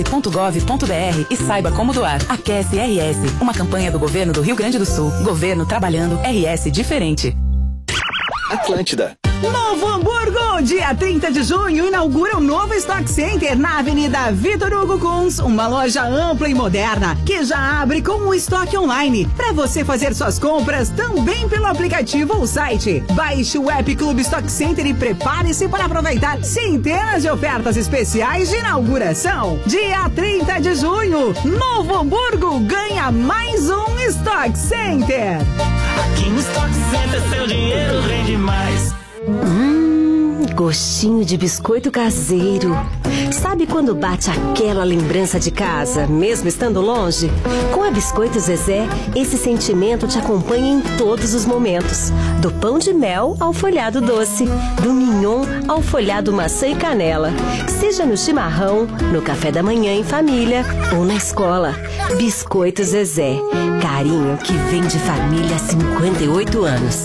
.gov.br e saiba como doar. Aquece RS, uma campanha do governo do Rio Grande do Sul. Governo trabalhando, RS diferente. Atlântida. Novo Hamburgo, dia 30 de junho, inaugura um novo Stock Center na Avenida Vitor Hugo Kunz, uma loja ampla e moderna que já abre com o estoque online para você fazer suas compras também pelo aplicativo ou site. Baixe o app Clube Stock Center e prepare-se para aproveitar centenas de ofertas especiais de inauguração. Dia 30 de junho, Novo Hamburgo ganha mais um Stock Center. Aqui no Stock Center seu dinheiro rende mais. Gostinho de biscoito caseiro. Sabe quando bate aquela lembrança de casa, mesmo estando longe? Com a Biscoito Zezé, esse sentimento te acompanha em todos os momentos. Do pão de mel ao folhado doce, do mignon ao folhado maçã e canela. Seja no chimarrão, no café da manhã em família ou na escola. Biscoito Zezé, carinho que vem de família há 58 anos.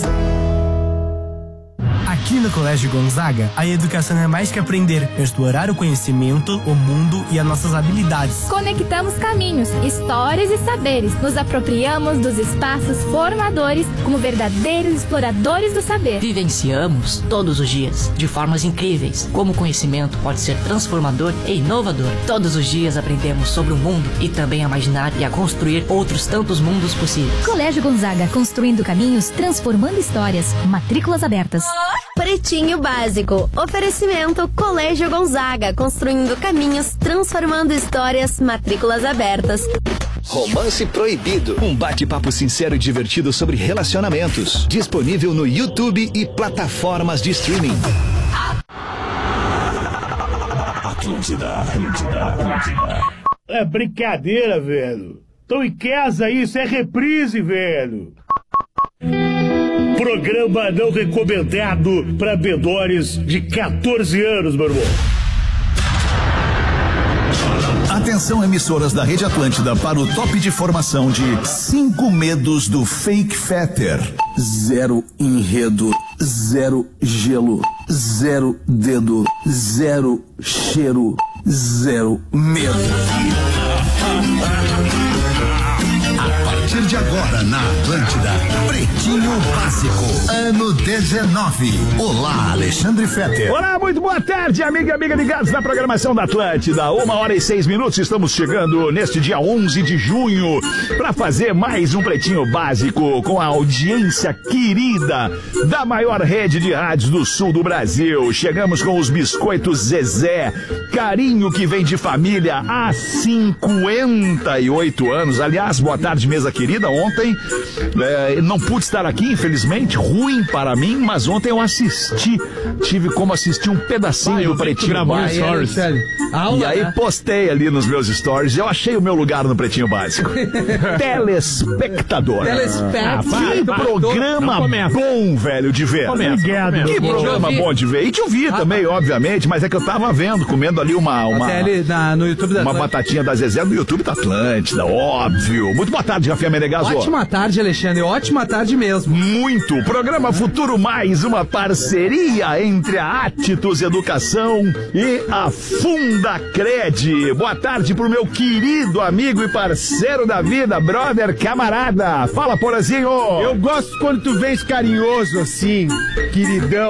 Aqui no Colégio Gonzaga, a educação é mais que aprender, é explorar o conhecimento, o mundo e as nossas habilidades. Conectamos caminhos, histórias e saberes. Nos apropriamos dos espaços formadores como verdadeiros exploradores do saber. Vivenciamos todos os dias, de formas incríveis, como o conhecimento pode ser transformador e inovador. Todos os dias aprendemos sobre o mundo e também a imaginar e a construir outros tantos mundos possíveis. Colégio Gonzaga, construindo caminhos, transformando histórias. Matrículas abertas. Pretinho Básico. Oferecimento Colégio Gonzaga, construindo caminhos, transformando histórias, matrículas abertas. Romance Proibido. Um bate-papo sincero e divertido sobre relacionamentos. Disponível no YouTube e plataformas de streaming. Atlântida. É brincadeira, velho. Então em casa isso é reprise, velho. Programa não recomendado para menores de 14 anos, meu irmão. Atenção, emissoras da Rede Atlântida, para o top de formação de 5 medos do Fake Fetter. 0 enredo, 0 gelo, 0 dedo, 0 cheiro, 0 medo. A partir de agora na Atlântida, Pretinho Básico, ano 19. Olá, Alexandre Fetter. Olá, muito boa tarde, amiga e amiga ligados na programação da Atlântida. 1h06, estamos chegando neste dia 11 de junho para fazer mais um Pretinho Básico com a audiência querida da maior rede de rádios do sul do Brasil. Chegamos com os biscoitos Zezé, carinho que vem de família há 58 anos. Aliás, boa tarde, mesa querida. Ontem não pude estar aqui, infelizmente, ruim para mim, mas ontem eu tive como assistir um pedacinho do Pretinho Básico. E aí postei ali nos meus stories, eu achei o meu lugar no Pretinho Básico. Telespectador. Que programa bom, velho, de ver. Que programa bom de ver. E te ouvir também, obviamente, mas é que eu tava vendo, comendo ali no YouTube da uma batatinha da Zezé no YouTube da Atlântida, óbvio. Muito boa tarde, Rafinha Menegaso. Ótima tarde, Alexandre, ótima tarde mesmo. Muito. Programa Futuro Mais, uma parceria entre a Atitus Educação e a Fundacred. Boa tarde pro meu querido amigo e parceiro da vida, brother, camarada. Fala, Porazinho. Eu gosto quando tu vens carinhoso assim, queridão.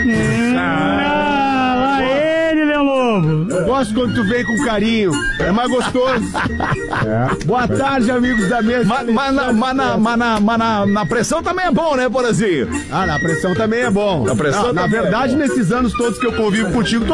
Lá ele, meu lobo. Eu gosto quando tu vem com carinho, é mais gostoso. Boa tarde, amigos da mesa. Mas na pressão também é bom, né, Porazinho? Na pressão também é bom. Na verdade, nesses anos todos que eu convivo contigo,